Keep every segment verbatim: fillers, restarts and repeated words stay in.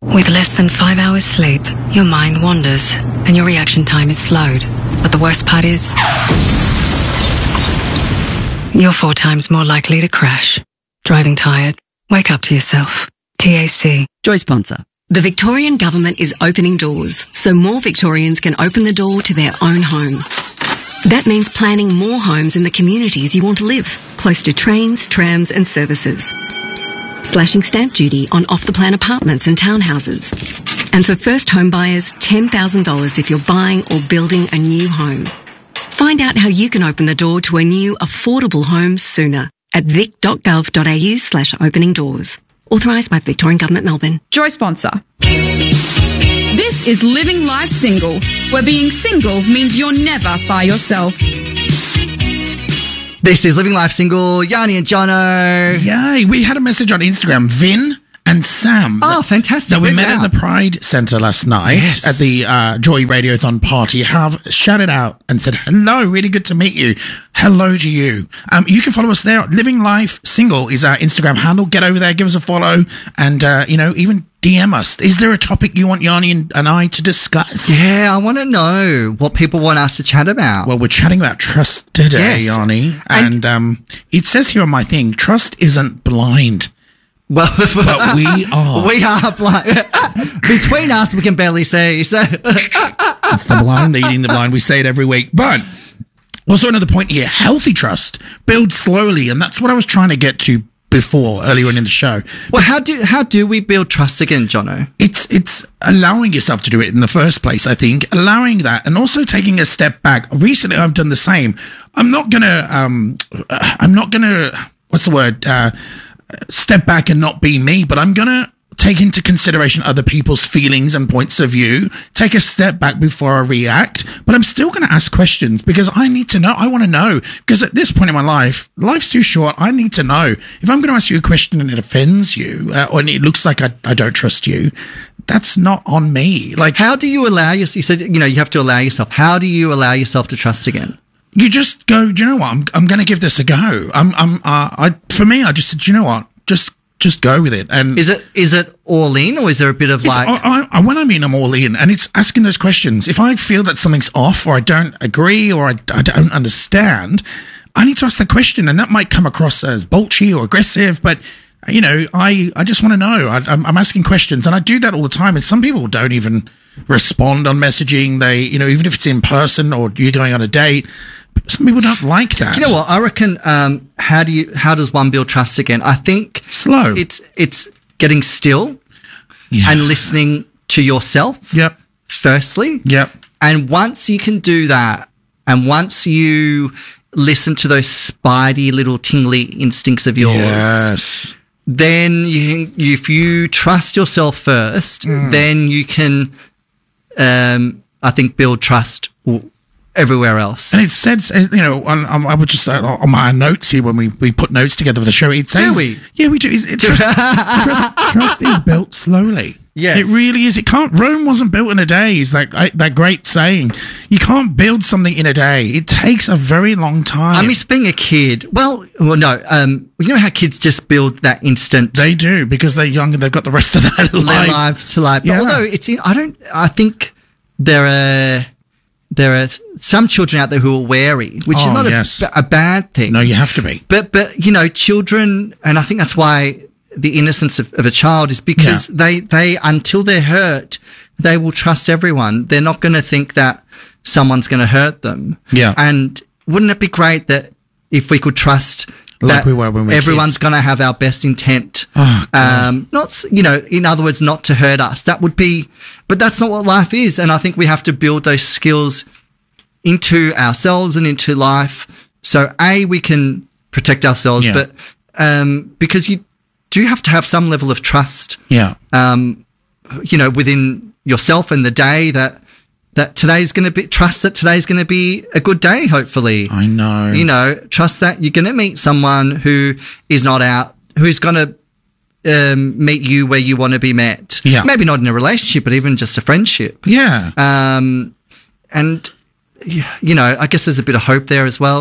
With less than five hours sleep, your mind wanders and your reaction time is slowed. But the worst part is, you're four times more likely to crash. Driving tired? Wake up to yourself. T A C. Joy sponsor. The Victorian Government is opening doors, so more Victorians can open the door to their own home. That means planning more homes in the communities you want to live, close to trains, trams and services. Slashing stamp duty on off-the-plan apartments and townhouses. And for first home buyers, ten thousand dollars if you're buying or building a new home. Find out how you can open the door to a new, affordable home sooner at vic.gov.au slash opening doors. Authorised by the Victorian Government, Melbourne. Joy sponsor. This is Living Life Single, where being single means you're never by yourself. This is Living Life Single, Yanni and Jono. Yay, we had a message on Instagram, Vin and Sam. Oh, fantastic. So we Read met it at out. the Pride Centre last night Yes. at the uh, Joy Radiothon party. Have shouted out and said, hello, really good to meet you. Hello to you. Um, you can follow us there. Living Life Single is our Instagram handle. Get over there, give us a follow, and, uh, you know, even D M us. Is there a topic you want Yanni and, and I to discuss? Yeah, I want to know what people want us to chat about. Well, we're chatting about trust today, Yes. Yanni. And- And um, it says here on my thing, trust isn't blind. Well, But we are. we are blind. Between us, we can barely see. So, It's the blind leading the blind. We say it every week. But also another point here, healthy trust builds slowly. And that's what I was trying to get to before, earlier on in the show. well, how do how do we build trust again, Jono? It's it's allowing yourself to do it in the first place, I think. Allowing that and also taking a step back. Recently, I've done the same. I'm not going to, um, I'm not going to, what's the word, uh, step back and not be me, but I'm going to take into consideration other people's feelings and points of view, take a step back before I react, but I'm still going to ask questions because I need to know. I want to know because at this point in my life, life's too short. I need to know. If I'm going to ask you a question and it offends you uh, or it looks like I, I don't trust you, that's not on me. Like, How do you allow yourself? You said, you know, you have to allow yourself. How do you allow yourself to trust again? you just go, do you know what? I'm, I'm going to give this a go. I'm, I'm, uh, I, for me, I just said, do you know what? Just, just go with it. And Is it is it all in, or is there a bit of It's- like? I, I, when I mean I'm all in, and it's asking those questions. If I feel that something's off, or I don't agree, or I, I don't understand, I need to ask that question, and that might come across as bolshy or aggressive, but you know, I, I just want to know. I, I'm, I'm asking questions, and I do that all the time. And some people don't even respond on messaging. They, you know, even if it's in person or you're going on a date, some people don't like that. You know what? I reckon. Um, how do you? How does one build trust again? I think Slow. It's it's getting still Yeah. and listening to yourself. Yep. Firstly. Yep. And once you can do that, and once you listen to those spidey little tingly instincts of yours, Yes. then you, if you trust yourself first, Mm. then you can, um, I think, build trust w- everywhere else. And it says, uh, you know, on, on, I would just, uh, on my notes here, when we, we put notes together for the show, it says. Do we? Yeah, we do. It, it, trust, trust, trust is built slowly. Yes. It really is. It can't, Rome wasn't built in a day, is that, uh, that great saying. You can't build something in a day. It takes a very long time. I miss being a kid. Well, well, no. Um, you know how kids just build that instant They do, because they're young and they've got the rest of their their life. lives to life. Yeah. Although it's in, I don't. I think there are there are some children out there who are wary, which Oh, is not a, yes. a bad thing. No, you have to be. But but you know, children, and I think that's why the innocence of, of a child is because Yeah. they they until they're hurt, they will trust everyone. They're not going to think that someone's going to hurt them. Yeah. And wouldn't it be great that if we could trust Like that we were when we were everyone's kids. going to have our best intent? Oh, God. um, not s- you know, in other words, not to hurt us. That would be, but that's not what life is. And I think we have to build those skills into ourselves and into life. So a we can protect ourselves, Yeah. but um, because you do have to have some level of trust, Yeah. um, you know, within yourself and the day that that today's going to be trust that today's going to be a good day. Hopefully, I know. you know, trust that you're going to meet someone who is not out, who's going to um, meet you where you want to be met. Yeah. Maybe not in a relationship, but even just a friendship. Yeah. Um, and, you know, I guess there's a bit of hope there as well.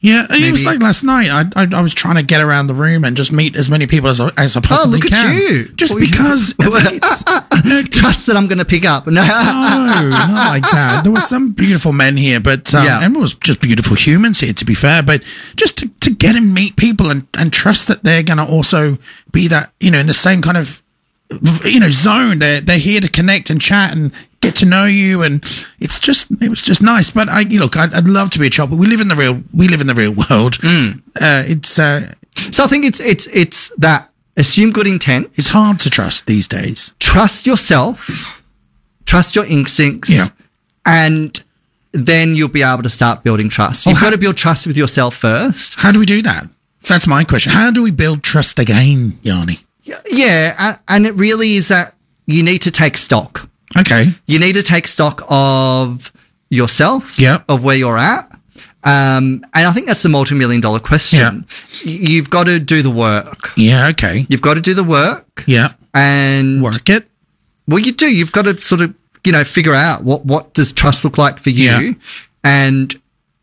Yeah, it was Maybe- like last night. I, I I was trying to get around the room and just meet as many people as I, as I possibly Oh, look can. at you. Just Oh, you- because it's, no, Trust that I'm going to pick up. No. no, not like that. There were some beautiful men here, but um, Yeah. and it was just beautiful humans here, to be fair. But just to, to get and meet people and, and trust that they're going to also be that, you know, in the same kind of, you know, zone. They're they're here to connect and chat and get to know you, and it's just it was just nice. But I, you look, I'd, I'd love to be a child, but we live in the real we live in the real world. Mm. Uh, it's uh, So I think it's it's it's that assume good intent, it's hard to trust these days. trust yourself, trust your instincts, Yeah. and then you'll be able to start building trust. You've got to build trust with yourself first. How do we do that? That's my question. How do we build trust again, Yanni? Yeah, a- and it really is that you need to take stock. Okay. You need to take stock of yourself, Yep. of where you're at. Um, and I think that's the multi-million dollar question. Y- You've got to do the work. Yeah. Okay. You've got to do the work. Yeah. And Work it. well, you do. You've got to sort of, you know, figure out what, what does trust look like for you Yeah. and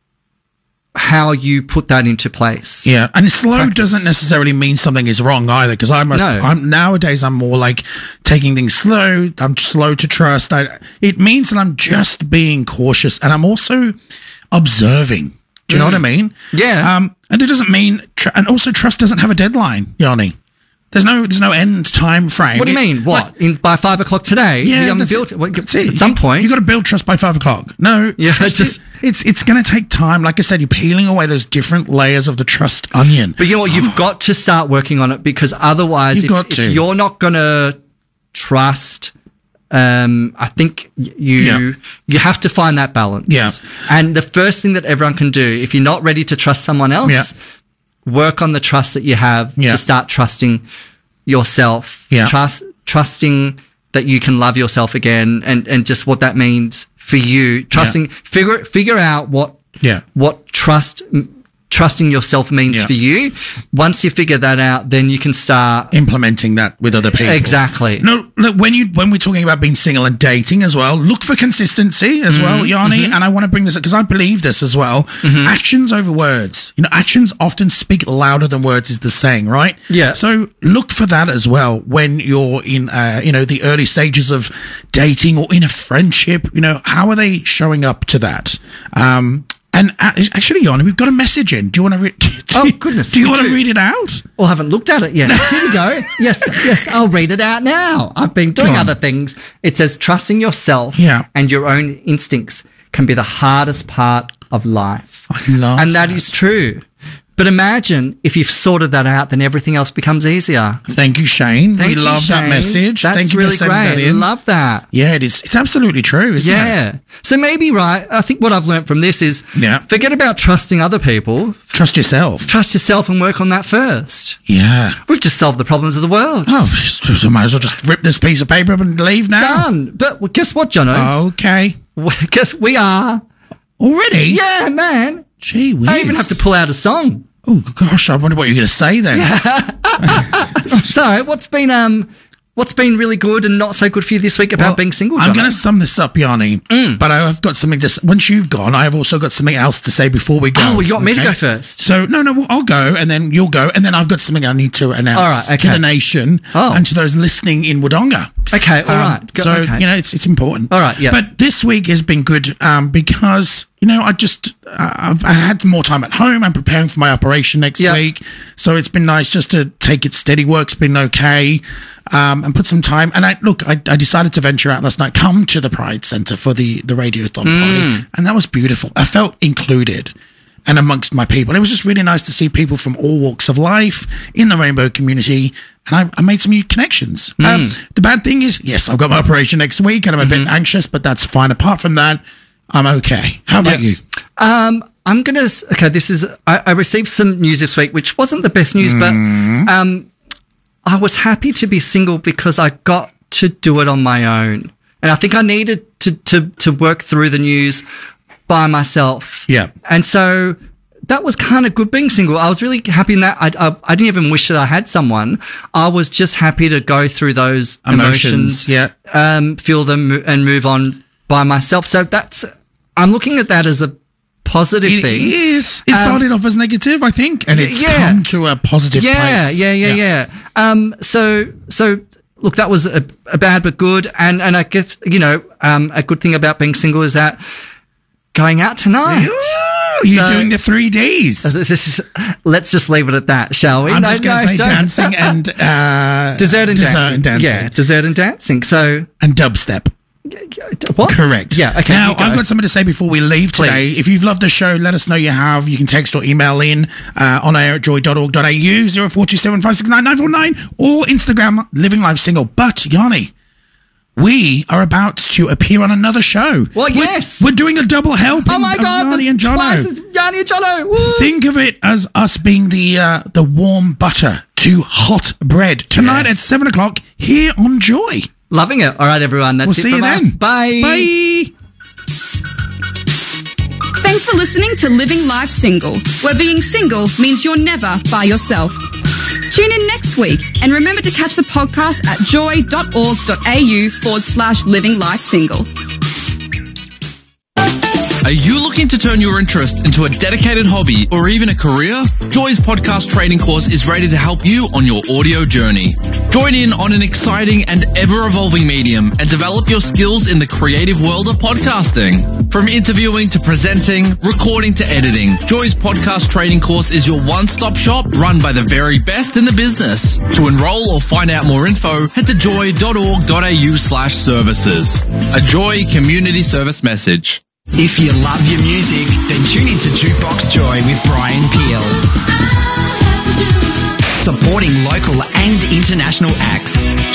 how you put that into place. Yeah, and slow Practice. doesn't necessarily mean something is wrong either. Because I'm, a, No. I'm nowadays I'm more like taking things slow. I'm slow to trust. I, it means that I'm just being cautious, and I'm also observing. Do you know what I mean? Yeah. Um, and it doesn't mean, tr- and also trust doesn't have a deadline, Yanni. There's no, there's no end time frame. What do you It- mean? What? like- In, by five o'clock today? Yeah, you haven't that's built it. it. Well, That's it. At some You- point. you got to build trust by five o'clock. No, Yeah, trust it's just- is- it's it's going to take time. Like I said, you're peeling away those different layers of the trust onion. But you know what? You've got to start working on it because otherwise, You've if, got if to. you're not going to trust, um, I think y- you Yeah. you have to find that balance. Yeah. And the first thing that everyone can do, if you're not ready to trust someone else, Yeah. work on the trust that you have Yeah. to start trusting yourself. Yeah. Trust trusting that you can love yourself again, and and just what that means for you. Trusting figure figure out what Yeah. what trust trusting yourself means Yeah. for you. Once you figure that out, then you can start Implementing that with other people. exactly. No, look, when you when we're talking about being single and dating as well, look for consistency as Mm-hmm. well, Yanni. And I want to bring this up because I believe this as well. Actions over words. You know, actions often speak louder than words is the saying, right? Yeah. So look for that as well when you're in, uh, you know, the early stages of dating or in a friendship. You know, how are they showing up to that? Um, and uh, actually, Yanni, we've got a message in. Do you want to read? Oh, goodness, Do you we want to do. read it out? Well, I haven't looked at it yet. Here we go. Yes, yes, I'll read it out now. I've been doing Go on. other things. It says trusting yourself Yeah. and your own instincts can be the hardest part of life. I love and that that. is true. But imagine if you've sorted that out, then everything else becomes easier. Thank you, Shane. Thank we you, love that Shane. message. That's Thank you really for sending great. that in. Love that. Yeah, it is. It's absolutely true, isn't it? Yeah. So maybe, right, I think what I've learned from this is Yeah. forget about trusting other people. Trust yourself. Trust yourself and work on that first. Yeah. We've just solved the problems of the world. Oh, just- might as well just rip this piece of paper up and leave now. Done. But well, guess what, Jono? Okay. Guess we are. Already? Yeah, man. Gee whiz. I even have to pull out a song. Oh, gosh, I wonder what you're going to say then. So, what's been um, what's been really good and not so good for you this week about Well, being single, I'm Jono? going to sum this up, Yanni. Mm. But I've got something to. s- Once you've gone, I've also got something else to say before we go. Oh, well, you want me to okay? go first? So no, no, well, I'll go, and then you'll go, and then I've got something I need to announce All right, to okay. the nation Oh. and to those listening in Wodonga. Okay, all Um, right. Go- so okay. you know, it's it's important. All right, yeah. But this week has been good um, because you know I just uh, I've, I had more time at home. I'm preparing for my operation next Yeah. week, so it's been nice just to take it steady. Work's been okay, um, and put some time. And I look, I, I decided to venture out last night, come to the Pride Centre for the the Radiothon Mm. party, and that was beautiful. I felt included. And amongst my people, it was just really nice to see people from all walks of life in the rainbow community, and I, I made some new connections. Um, the bad thing is, yes, I've got my operation next week, and I'm a bit anxious, but that's fine. Apart from that, I'm okay. How about Yeah. you? Um, I'm gonna. s- Okay, this is. I, I received some news this week, which wasn't the best news, but um, I was happy to be single because I got to do it on my own, and I think I needed to to to work through the news by myself. Yeah. and so that was kind of good being single. I was really happy in that. I, I I didn't even wish that I had someone. I was just happy to go through those Emotions, emotions, yeah. um, feel them mo- and move on by myself. So that's. I'm looking at that as a positive It thing. is. It Um, started off as negative, I think, and it's yeah. come to a positive Yeah, place. yeah, yeah, yeah. Um, so, so look, that was a, a bad but good, and and I guess you know, um, a good thing about being single is that going out tonight. Ooh, you're So- doing the three Ds. This is, let's just leave it at that, shall we? I'm No, just going to no, say don't. dancing and uh, Dessert and dessert dancing. and dancing. Yeah, dessert and dancing. So, And dubstep. what? Correct. Yeah, okay. Now, you go. I've got something to say before we leave today. Please. If you've loved the show, let us know you have. You can text or email in uh, on air at joy dot org dot a u, zero four two seven five six nine nine four nine, or Instagram, Living Life Single. But, Yanni, we are about to appear on another show. Well, We're- yes. We're doing a double helping Oh my of God, Yanni that's and Jono. twice as Yanni and Jono. Woo. Think of it as us being the uh, the warm butter to hot bread tonight Yes. at seven o'clock here on Joy. Loving it. All right, everyone. That's We'll it see from you us. then. Bye. Bye. Thanks for listening to Living Life Single, where being single means you're never by yourself. Tune in next week and remember to catch the podcast at joy dot org dot a u forward slash living life single. Are you looking to turn your interest into a dedicated hobby or even a career? Joy's podcast training course is ready to help you on your audio journey. Join in on an exciting and ever-evolving medium and develop your skills in the creative world of podcasting. From interviewing to presenting, recording to editing, Joy's podcast training course is your one-stop shop run by the very best in the business. To enroll or find out more info, head to joy dot org dot a u slash services. A Joy community service message. If you love your music, then tune into Jukebox Joy with Brian Peel. Supporting local and international acts.